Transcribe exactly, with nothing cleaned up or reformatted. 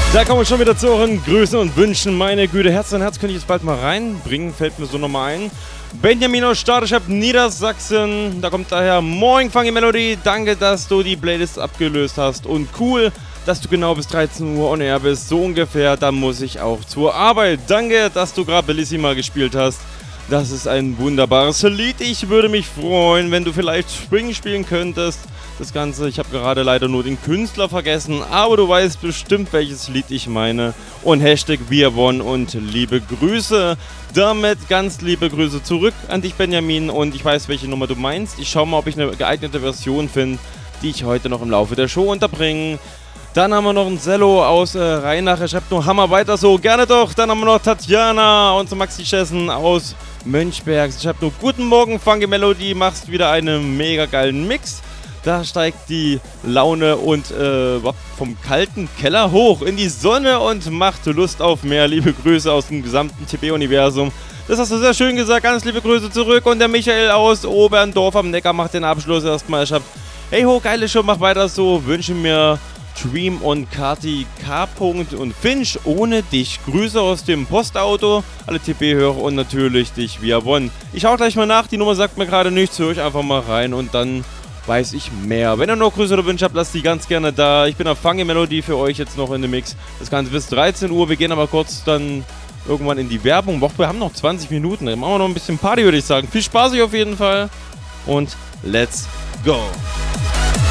Da kommen wir schon wieder zu euren Grüßen und Wünschen. Meine Güte, Herz und Herz könnte ich jetzt bald mal reinbringen, fällt mir so nochmal ein. Benjamin aus Stadeschap, Niedersachsen. Da kommt daher: Moin, Funky Melody. Danke, dass du die Playlist abgelöst hast. Und cool, dass du genau bis dreizehn Uhr on air bist. So ungefähr, dann muss ich auch zur Arbeit. Danke, dass du gerade Bellissima gespielt hast. Das ist ein wunderbares Lied. Ich würde mich freuen, wenn du vielleicht Spring spielen könntest. Das Ganze, ich habe gerade leider nur den Künstler vergessen, aber du weißt bestimmt, welches Lied ich meine. Und Hashtag Wir Won und liebe Grüße. Damit ganz liebe Grüße zurück an dich, Benjamin. Und ich weiß, welche Nummer du meinst. Ich schaue mal, ob ich eine geeignete Version finde, die ich heute noch im Laufe der Show unterbringe. Dann haben wir noch einen Zello aus äh, Rheinach. Er schreibt nur Hammer, weiter so, gerne doch. Dann haben wir noch Tatjana, unser Maxi Schessen aus Mönchberg. Sie schreibt nur: Guten Morgen, Funky Melody, machst wieder einen mega geilen Mix. Da steigt die Laune und äh, vom kalten Keller hoch in die Sonne und macht Lust auf mehr. Liebe Grüße aus dem gesamten T B-Universum. Das hast du sehr schön gesagt. Ganz liebe Grüße zurück. Und der Michael aus Oberndorf am Neckar macht den Abschluss erstmal. Er schreibt: Hey ho, geile Show, mach weiter so. Wünsche mir Dream und Kati K. und Finch ohne dich. Grüße aus dem Postauto, alle T B-Hörer und natürlich dich via Bonn. Ich schau gleich mal nach, die Nummer sagt mir gerade nichts, höre ich einfach mal rein und dann weiß ich mehr. Wenn ihr noch Grüße oder Wünsche habt, lasst die ganz gerne da. Ich bin auf Funky Melody für euch jetzt noch in dem Mix. Das Ganze bis dreizehn Uhr. Wir gehen aber kurz dann irgendwann in die Werbung. Wir haben noch zwanzig Minuten. Dann machen wir noch ein bisschen Party, würde ich sagen. Viel Spaß euch auf jeden Fall und let's go!